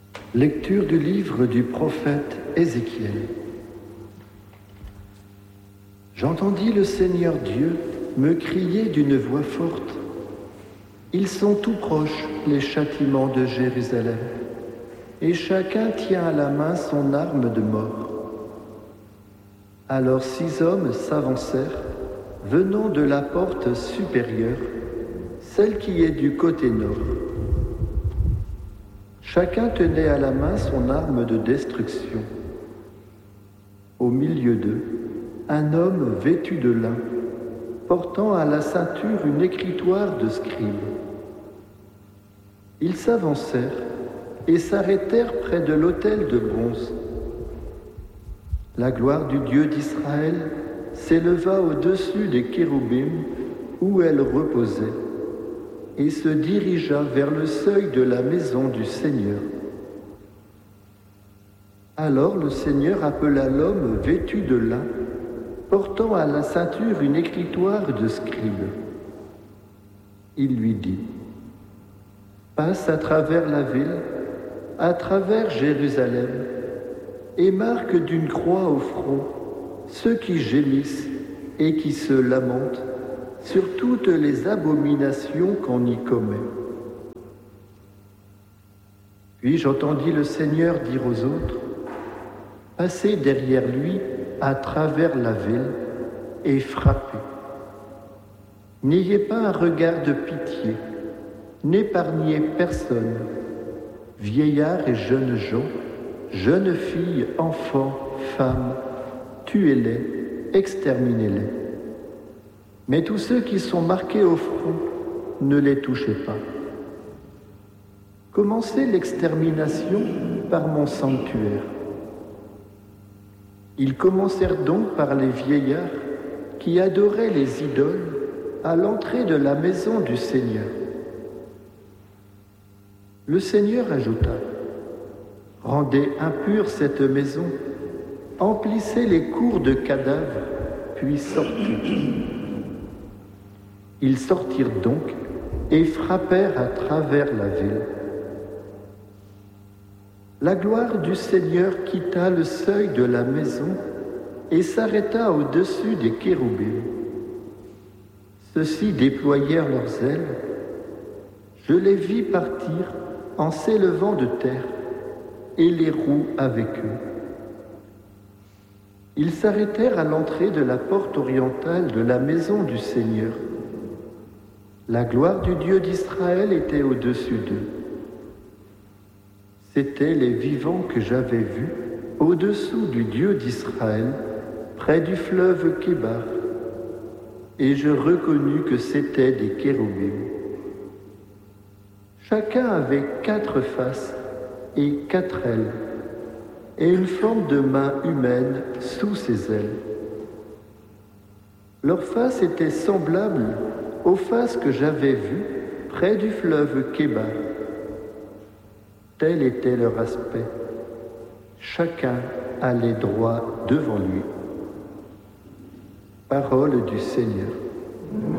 Lecture du livre du prophète Ézéchiel. J'entendis le Seigneur Dieu me crier d'une voix forte. Ils sont tout proches, les châtiments de Jérusalem, et chacun tient à la main son arme de mort. Alors 6 hommes s'avancèrent, venant de la porte supérieure, celle qui est du côté nord. Chacun tenait à la main son arme de destruction. Au milieu d'eux, un homme vêtu de lin, portant à la ceinture une écritoire de scribe. Ils s'avancèrent et s'arrêtèrent près de l'autel de bronze. La gloire du Dieu d'Israël s'éleva au-dessus des kéroubim où elle reposait et se dirigea vers le seuil de la maison du Seigneur. Alors le Seigneur appela l'homme vêtu de lin, portant à la ceinture une écritoire de scribe. Il lui dit : « Passe à travers la ville, à travers Jérusalem, et marque d'une croix au front ceux qui gémissent et qui se lamentent sur toutes les abominations qu'on y commet. » Puis j'entendis le Seigneur dire aux autres : « Passez derrière lui à travers la ville et frappez. N'ayez pas un regard de pitié, n'épargnez personne, vieillards et jeunes gens, jeunes filles, enfants, femmes, tuez-les, exterminez-les. Mais tous ceux qui sont marqués au front, ne les touchez pas. Commencez l'extermination par mon sanctuaire. » Ils commencèrent donc par les vieillards qui adoraient les idoles à l'entrée de la maison du Seigneur. Le Seigneur ajouta : « Rendez impure cette maison, emplissez les cours de cadavres, puis sortez. » Ils sortirent donc et frappèrent à travers la ville. La gloire du Seigneur quitta le seuil de la maison et s'arrêta au-dessus des kéroubim. Ceux-ci déployèrent leurs ailes. Je les vis partir en s'élevant de terre, et les roues avec eux. Ils s'arrêtèrent à l'entrée de la porte orientale de la maison du Seigneur. La gloire du Dieu d'Israël était au-dessus d'eux. C'étaient les vivants que j'avais vus au-dessous du Dieu d'Israël, près du fleuve Kébar, et je reconnus que c'étaient des kéroubim. Chacun avait 4 faces et 4 ailes, et une forme de main humaine sous ses ailes. Leurs faces étaient semblables aux faces que j'avais vues près du fleuve Kébar. Tel était leur aspect. Chacun allait droit devant lui. Parole du Seigneur.